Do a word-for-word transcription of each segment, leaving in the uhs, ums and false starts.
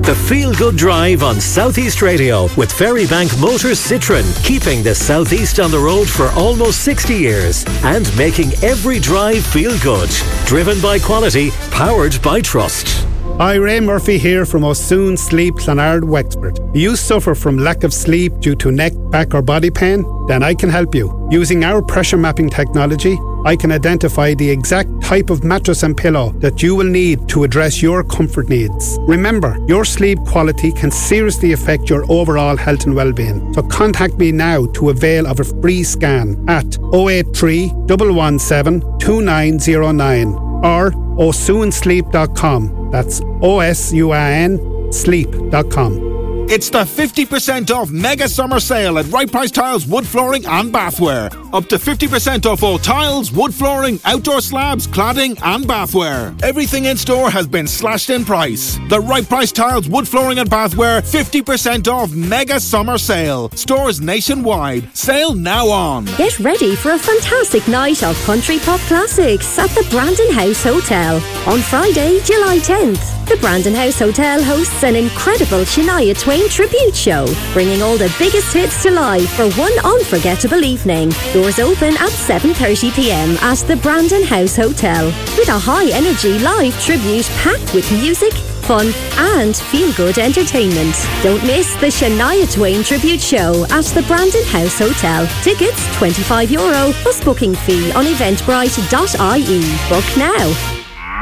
The Feel Good Drive on Southeast Radio with Ferrybank Motors Citroën, keeping the Southeast on the road for almost sixty years and making every drive feel good. Driven by quality, powered by trust. Hi, Ray Murphy here from O'Soon Sleep Clonard, Wexford. Do you suffer from lack of sleep due to neck, back or body pain? Then I can help you. Using our pressure mapping technology, I can identify the exact type of mattress and pillow that you will need to address your comfort needs. Remember, your sleep quality can seriously affect your overall health and well-being. So contact me now to avail of a free scan at oh eight three, one one seven, two nine oh nine or o soon sleep dot com. That's O S U I N sleep dot com. It's the fifty percent off mega summer sale at Right Price Tiles, wood flooring and bathware. Up to fifty percent off all tiles, wood flooring, outdoor slabs, cladding and bathware. Everything in store has been slashed in price. The Right Price Tiles, wood flooring and bathware, fifty percent off mega summer sale. Stores nationwide. Sale now on. Get ready for a fantastic night of country pop classics at the Brandon House Hotel. On Friday, July tenth, the Brandon House Hotel hosts an incredible Shania Twain tribute show, bringing all the biggest hits to life for one unforgettable evening. Doors open at seven thirty p m at the Brandon House Hotel, with a high-energy live tribute packed with music, fun and feel-good entertainment. Don't miss the Shania Twain tribute show at the Brandon House Hotel. Tickets twenty-five euro plus booking fee on eventbrite dot I E. Book now.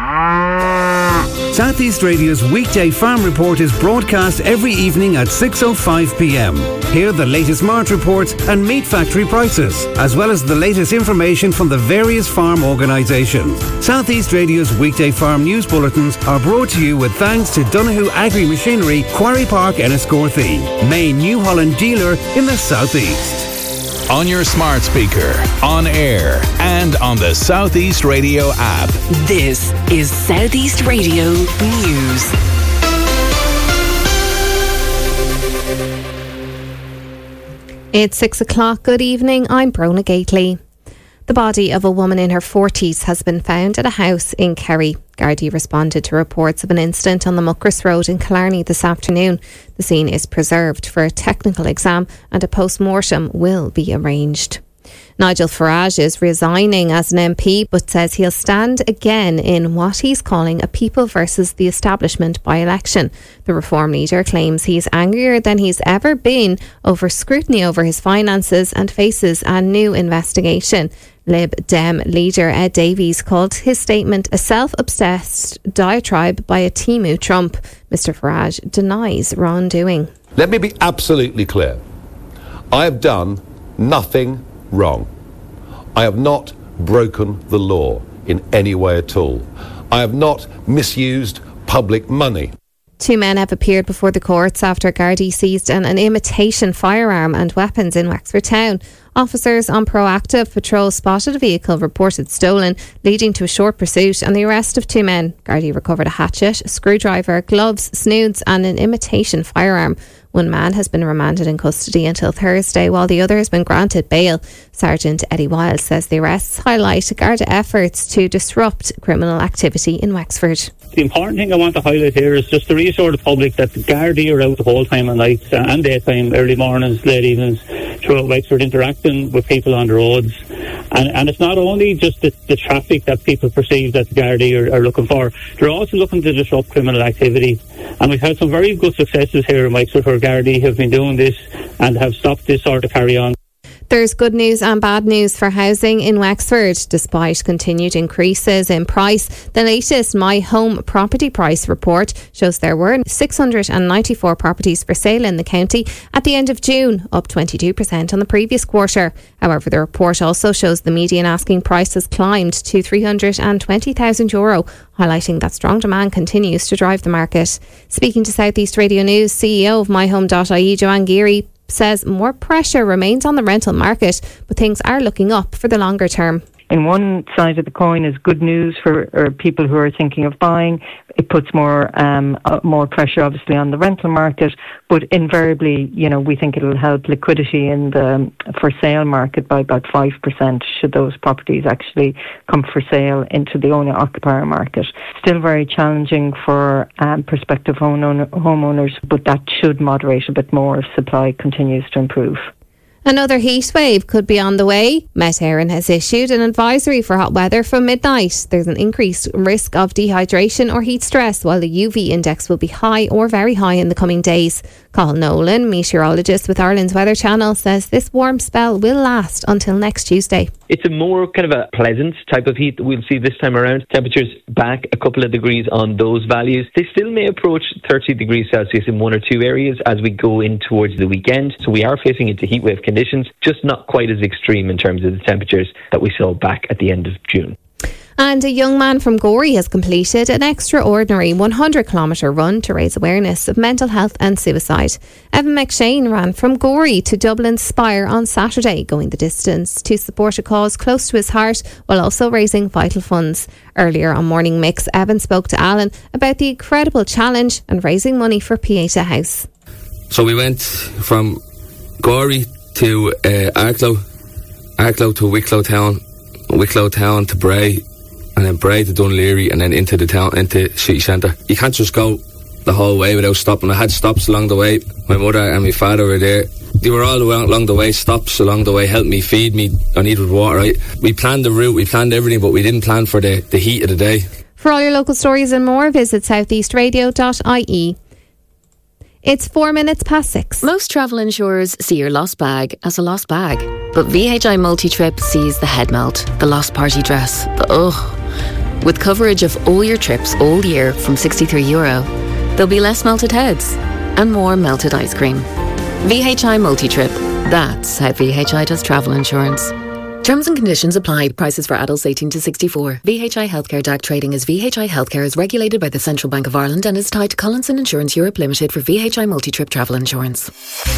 Southeast Radio's weekday farm report is broadcast every evening at six oh five p m. Hear the latest March reports and meat factory prices, as well as the latest information from the various farm organisations. Southeast Radio's weekday farm news bulletins are brought to you with thanks to Donoghue Agri Machinery, Quarry Park, Enniscorthy, main New Holland dealer in the Southeast. On your smart speaker, on air, and on the Southeast Radio app. This is Southeast Radio News. It's six o'clock. Good evening. I'm Brona Gately. The body of a woman in her forties has been found at a house in Kerry. Gardaí responded to reports of an incident on the Muckross Road in Killarney this afternoon. The scene is preserved for a technical exam and a post-mortem will be arranged. Nigel Farage is resigning as an M P but says he'll stand again in what he's calling a people versus the establishment by-election. The Reform leader claims he's angrier than he's ever been over scrutiny over his finances and faces a new investigation. Lib Dem leader Ed Davies called his statement a self-obsessed diatribe by a Timu Trump. Mister Farage denies wrongdoing. Let me be absolutely clear. I have done nothing wrong. I have not broken the law in any way at all. I have not misused public money. Two men have appeared before the courts after Gardaí seized an, an imitation firearm and weapons in Wexford town. Officers on proactive patrol spotted a vehicle reported stolen, leading to a short pursuit and the arrest of two men. Gardaí recovered a hatchet, a screwdriver, gloves, snoods and an imitation firearm. One man has been remanded in custody until Thursday, while the other has been granted bail. Sergeant Eddie Wiles says the arrests highlight Garda efforts to disrupt criminal activity in Wexford. The important thing I want to highlight here is just to reassure the public that the Gardaí are out the whole time of night uh, and daytime, early mornings, late evenings, throughout Wexford, interacting with people on the roads. And, and it's not only just the, the traffic that people perceive that the Gardaí are, are looking for, they're also looking to disrupt criminal activity. And we've had some very good successes here in Wexford where Gardaí have been doing this and have stopped this sort of carry on. There's good news and bad news for housing in Wexford. Despite continued increases in price, the latest My Home Property Price report shows there were six hundred ninety-four properties for sale in the county at the end of June, up twenty-two percent on the previous quarter. However, the report also shows the median asking price has climbed to three hundred twenty thousand euro, highlighting that strong demand continues to drive the market. Speaking to Southeast Radio News, C E O of my home dot I E, Joanne Geary, says more pressure remains on the rental market, but things are looking up for the longer term. in one side of the coin is good news for or people who are thinking of buying. It puts more um, uh, more pressure, obviously, on the rental market. But invariably, you know, we think it'll help liquidity in the for sale market by about five percent should those properties actually come for sale into the owner-occupier market. Still very challenging for um, prospective homeowner, homeowners, but that should moderate a bit more if supply continues to improve. Another heat wave could be on the way. Met Éireann has issued an advisory for hot weather from midnight. There's an increased risk of dehydration or heat stress, while the U V index will be high or very high in the coming days. Colin Nolan, meteorologist with Ireland's Weather Channel, says this warm spell will last until next Tuesday. It's a more kind of a pleasant type of heat that we'll see this time around. Temperatures back a couple of degrees on those values. They still may approach thirty degrees Celsius in one or two areas as we go in towards the weekend. So we are facing into heatwave conditions, just not quite as extreme in terms of the temperatures that we saw back at the end of June. And a young man from Gorey has completed an extraordinary one hundred kilometre run to raise awareness of mental health and suicide. Evan McShane ran from Gorey to Dublin's Spire on Saturday, going the distance to support a cause close to his heart while also raising vital funds. Earlier on Morning Mix, Evan spoke to Alan about the incredible challenge and raising money for Pieta House. So we went from Gorey to uh, Arklow, Arklow to Wicklow Town, Wicklow Town to Bray, and then Bray to Dunleary, and then into the town, into city centre. You can't just go the whole way without stopping. I had stops along the way. My mother and my father were there. They were all along the way, stops along the way, helped me, feed me. I needed water, right? We planned the route, we planned everything, but we didn't plan for the, the heat of the day. For all your local stories and more, visit southeast radio dot I E. It's four minutes past six. Most travel insurers see your lost bag as a lost bag. But V H I Multi-Trip sees the head melt, the lost party dress, the ugh. With coverage of all your trips all year from sixty-three euro, there'll be less melted heads and more melted ice cream. V H I Multi-Trip. That's how V H I does travel insurance. Terms and conditions apply. Prices for adults eighteen to sixty-four. V H I Healthcare D A C trading as V H I Healthcare is regulated by the Central Bank of Ireland and is tied to Collinson Insurance Europe Limited for V H I Multi-Trip travel insurance.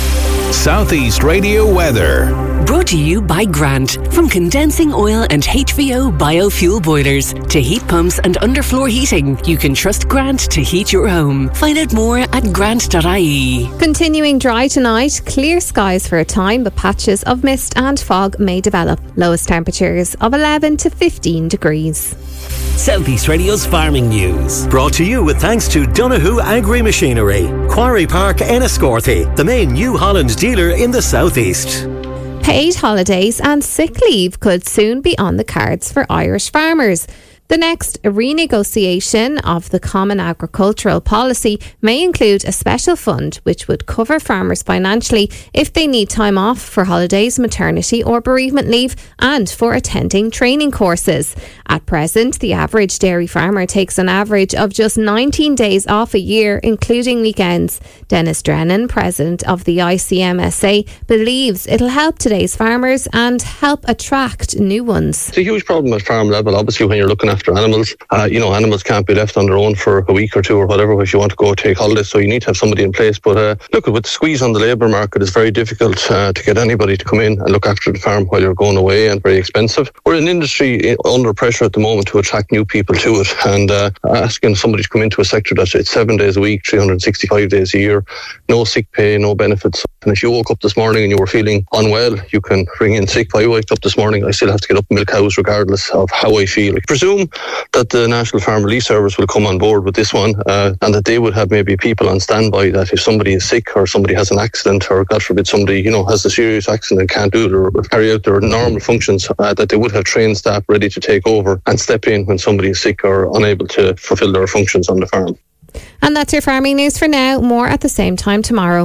Southeast Radio weather. Brought to you by Grant. From condensing oil and H V O biofuel boilers to heat pumps and underfloor heating, you can trust Grant to heat your home. Find out more at grant dot I E. Continuing dry tonight, clear skies for a time, but patches of mist and fog may develop. Lowest temperatures of eleven to fifteen degrees. Southeast Radio's farming news. Brought to you with thanks to Donoghue Agri Machinery, Quarry Park, Enniscorthy, the main New Holland dealer in the southeast. Paid holidays and sick leave could soon be on the cards for Irish farmers. The next renegotiation of the Common Agricultural Policy may include a special fund which would cover farmers financially if they need time off for holidays, maternity or bereavement leave and for attending training courses. At present, the average dairy farmer takes an average of just nineteen days off a year, including weekends. Dennis Drennan, president of the I C M S A, believes it'll help today's farmers and help attract new ones. It's a huge problem at farm level, obviously, when you're looking after animals. Uh, you know, animals can't be left on their own for a week or two or whatever if you want to go take holidays, so you need to have somebody in place. But uh, look, with the squeeze on the labour market, it's very difficult uh, to get anybody to come in and look after the farm while you're going away, and very expensive. We're an industry under pressure at the moment to attract new people to it, and uh, asking somebody to come into a sector that's it's seven days a week, three hundred sixty-five days a year, no sick pay, no benefits. And if you woke up this morning and you were feeling unwell, you can ring in sick. If I woke up this morning, I still have to get up and milk cows regardless of how I feel. I presume that the National Farm Relief Service will come on board with this one, uh, and that they would have maybe people on standby that if somebody is sick or somebody has an accident, or God forbid somebody, you know, has a serious accident and can't do it or carry out their normal functions, uh, that they would have trained staff ready to take over and step in when somebody is sick or unable to fulfil their functions on the farm. And that's your farming news for now. More at the same time tomorrow.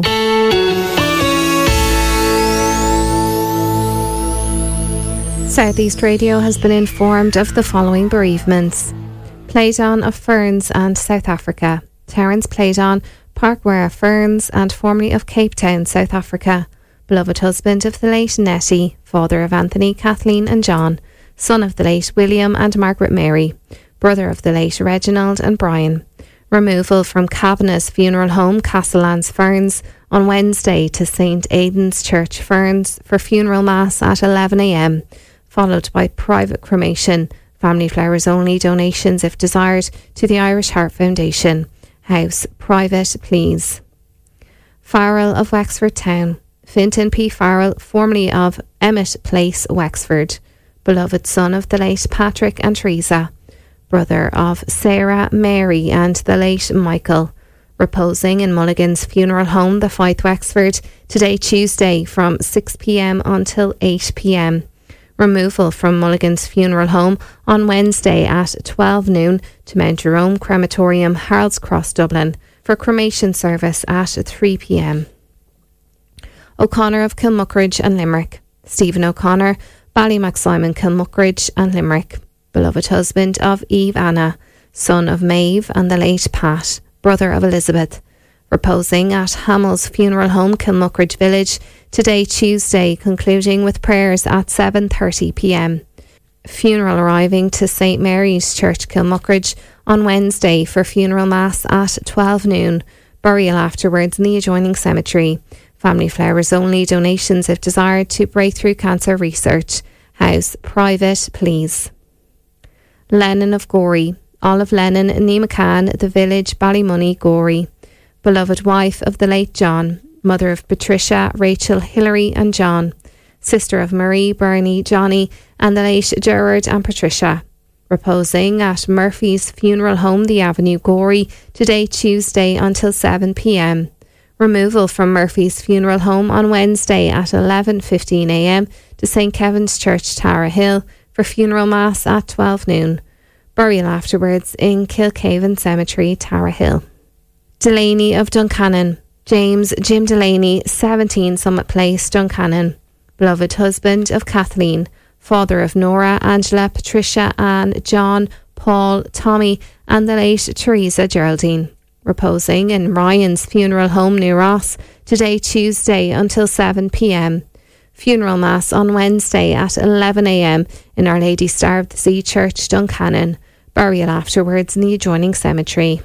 Southeast Radio has been informed of the following bereavements. Pleydon of Ferns and South Africa. Terence Pleydon, Parkware Ferns and formerly of Cape Town, South Africa. Beloved husband of the late Nettie, father of Anthony, Kathleen and John, son of the late William and Margaret Mary, brother of the late Reginald and Brian. Removal from Cabinet's Funeral Home, Castlelands Ferns, on Wednesday to Saint Aidan's Church Ferns for funeral mass at eleven a m. followed by private cremation. Family flowers only, donations if desired to the Irish Heart Foundation. House private, please. Farrell of Wexford Town. Fintan P. Farrell, formerly of Emmett Place, Wexford, beloved son of the late Patrick and Teresa, brother of Sarah, Mary and the late Michael, reposing in Mulligan's Funeral Home, the Fife, Wexford, today Tuesday from six p m until eight p m. Removal from Mulligan's Funeral Home on Wednesday at twelve noon to Mount Jerome Crematorium, Harold's Cross, Dublin, for cremation service at three p m. O'Connor of Kilmuckridge and Limerick. Stephen O'Connor, Ballymacsimon, Kilmuckridge and Limerick, beloved husband of Eve Anna, son of Maeve and the late Pat, brother of Elizabeth, reposing at Hamill's Funeral Home, Kilmuckridge Village, today Tuesday, concluding with prayers at seven thirty p m. Funeral arriving to Saint Mary's Church, Kilmuckridge on Wednesday for funeral mass at twelve noon, burial afterwards in the adjoining cemetery. Family flowers only, donations if desired to Breakthrough Cancer Research. House private, please. Lennon of Gorey. Olive Lennon, Nee McCann, the village, Ballymoney, Gorey, beloved wife of the late John, mother of Patricia, Rachel, Hilary and John, sister of Marie, Bernie, Johnny and the late Gerard and Patricia, reposing at Murphy's Funeral Home, the Avenue, Gorey, today Tuesday until seven p m. Removal from Murphy's Funeral Home on Wednesday at eleven fifteen a m to Saint Kevin's Church, Tara Hill, for funeral mass at twelve noon. Burial afterwards in Kilcaven Cemetery, Tara Hill. Delaney of Duncannon. James Jim Delaney, seventeen Summit Place, Duncannon, beloved husband of Kathleen, father of Nora, Angela, Patricia, Anne, John, Paul, Tommy and the late Teresa Geraldine, reposing in Ryan's Funeral Home, New Ross, today Tuesday until seven p m. Funeral mass on Wednesday at eleven a m in Our Lady Star of the Sea Church, Duncannon. Burial afterwards in the adjoining cemetery.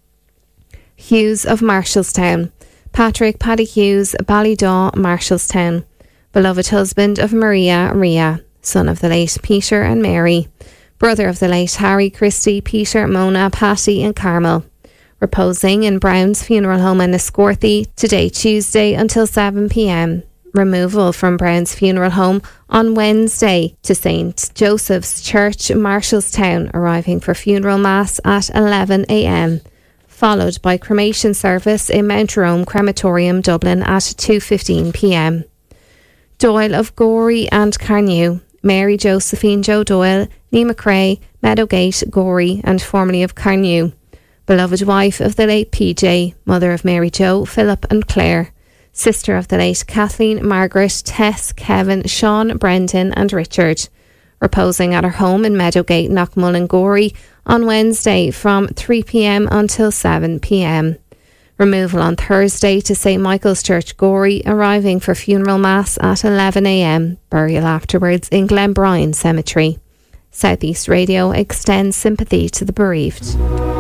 Hughes of Marshallstown. Patrick Paddy Hughes, Ballydaw, Marshallstown, beloved husband of Maria, Ria, son of the late Peter and Mary, brother of the late Harry, Christy, Peter, Mona, Patty and Carmel, reposing in Brown's Funeral Home in Escorthy, today Tuesday until seven p m. Removal from Brown's Funeral Home on Wednesday to Saint Joseph's Church, Marshallstown, arriving for funeral mass at eleven a m, followed by cremation service in Mount Jerome Crematorium, Dublin at two fifteen p m. Doyle of Gorey and Carnew. Mary Josephine Joe Doyle, Nee McCrae, Meadowgate, Gorey and formerly of Carnew, beloved wife of the late P J, mother of Mary Jo, Philip and Claire, sister of the late Kathleen, Margaret, Tess, Kevin, Sean, Brendan and Richard, reposing at her home in Meadowgate, Knockmullen, Gorey on Wednesday from three p m until seven p m. Removal on Thursday to Saint Michael's Church, Gorey, arriving for funeral mass at eleven a m. Burial afterwards in Glenbrine Cemetery. Southeast Radio extends sympathy to the bereaved.